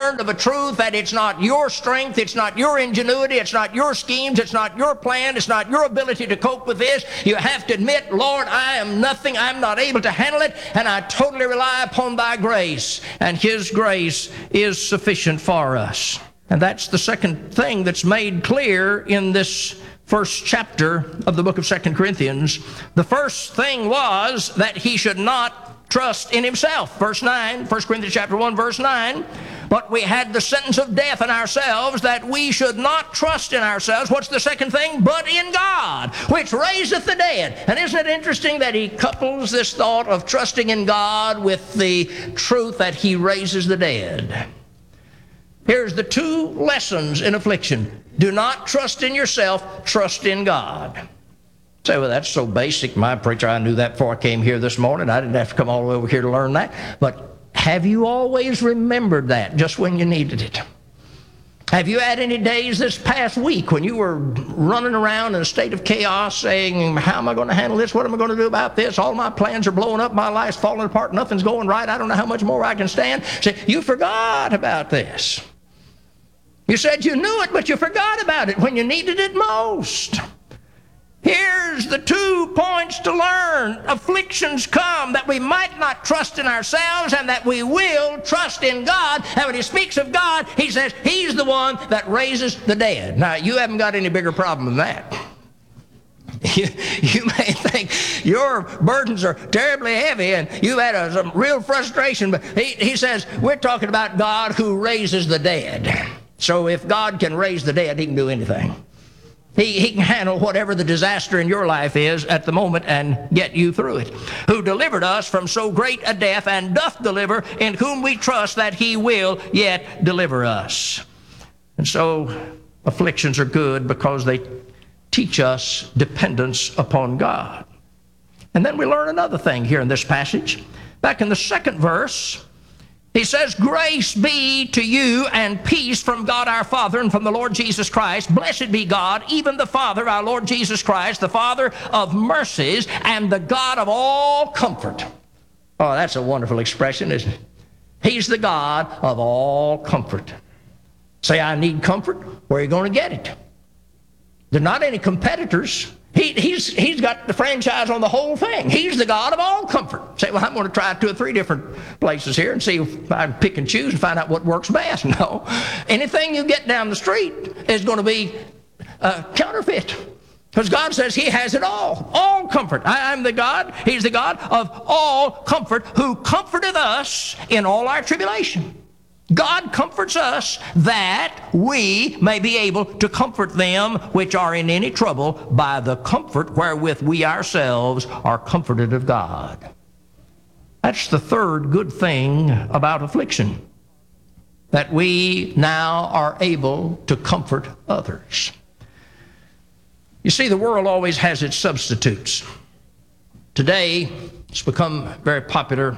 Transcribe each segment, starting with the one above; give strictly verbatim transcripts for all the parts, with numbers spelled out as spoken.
learned of a truth that it's not your strength, it's not your ingenuity, it's not your schemes, it's not your plan, it's not your ability to cope with this. You have to admit, Lord, I am nothing, I'm not able to handle it, and I totally rely upon thy grace. And his grace is sufficient for us. And that's the second thing that's made clear in this first chapter of the book of Second Corinthians. The first thing was that he should not trust in himself. Verse nine, First Corinthians chapter one, verse nine. But we had the sentence of death in ourselves, that we should not trust in ourselves. What's the second thing? But in God, which raiseth the dead. And isn't it interesting that he couples this thought of trusting in God with the truth that he raises the dead? Here's the two lessons in affliction. Do not trust in yourself, trust in God. Say, well, that's so basic. My preacher, I knew that before I came here this morning. I didn't have to come all the way over here to learn that. But have you always remembered that just when you needed it? Have you had any days this past week when you were running around in a state of chaos saying, how am I going to handle this? What am I going to do about this? All my plans are blowing up. My life's falling apart. Nothing's going right. I don't know how much more I can stand. Say, you forgot about this. You said you knew it, but you forgot about it when you needed it most. Here's the two points to learn. Afflictions come that we might not trust in ourselves, and that we will trust in God. And when he speaks of God, he says he's the one that raises the dead. Now, you haven't got any bigger problem than that. You, you may think your burdens are terribly heavy and you've had a, some real frustration, but he, he says we're talking about God who raises the dead. So if God can raise the dead, he can do anything. He, he can handle whatever the disaster in your life is at the moment and get you through it. Who delivered us from so great a death, and doth deliver, in whom we trust that he will yet deliver us. And so afflictions are good because they teach us dependence upon God. And then we learn another thing here in this passage. Back in the second verse, he says, grace be to you and peace from God our Father and from the Lord Jesus Christ. Blessed be God, even the Father, our Lord Jesus Christ, the Father of mercies and the God of all comfort. Oh, that's a wonderful expression, isn't it? He's the God of all comfort. Say, I need comfort. Where are you going to get it? There are not any competitors. He, he's, he's got the franchise on the whole thing. He's the God of all comfort. Say, well, I'm going to try two or three different places here and see if I can pick and choose and find out what works best. No. Anything you get down the street is going to be uh, counterfeit. Because God says he has it all. All comfort. I am the God. He's the God of all comfort, who comforteth us in all our tribulation. God comforts us that we may be able to comfort them which are in any trouble by the comfort wherewith we ourselves are comforted of God. That's the third good thing about affliction, that we now are able to comfort others. You see, the world always has its substitutes. Today, it's become very popular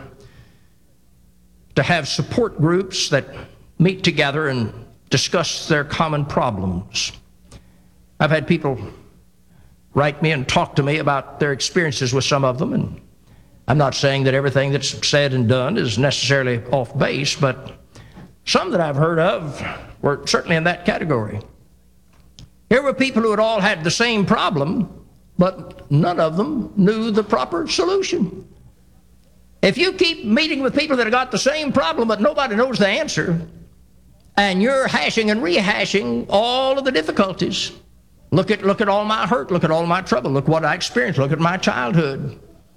to have support groups that meet together and discuss their common problems. I've had people write me and talk to me about their experiences with some of them, and I'm not saying that everything that's said and done is necessarily off base, but some that I've heard of were certainly in that category. Here were people who had all had the same problem, but none of them knew the proper solution. If you keep meeting with people that have got the same problem but nobody knows the answer, and you're hashing and rehashing all of the difficulties, look at, look at all my hurt, look at all my trouble, look what I experienced, look at my childhood.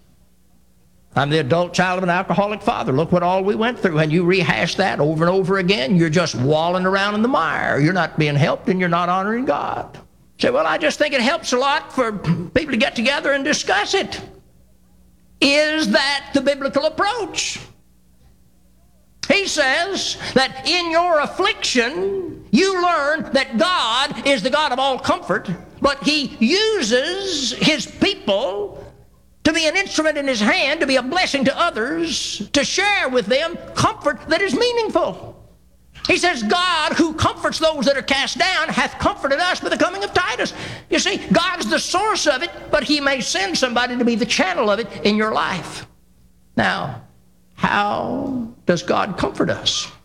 I'm the adult child of an alcoholic father. Look what all we went through. And you rehash that over and over again. You're just walling around in the mire. You're not being helped and you're not honoring God. Say, well, I just think it helps a lot for people to get together and discuss it. Is that the biblical approach? He says that in your affliction, you learn that God is the God of all comfort, but he uses his people to be an instrument in his hand, to be a blessing to others, to share with them comfort that is meaningful. He says, God who comforts those that are cast down hath comforted us by the coming of Titus. You see, God's the source of it, but he may send somebody to be the channel of it in your life. Now, how does God comfort us?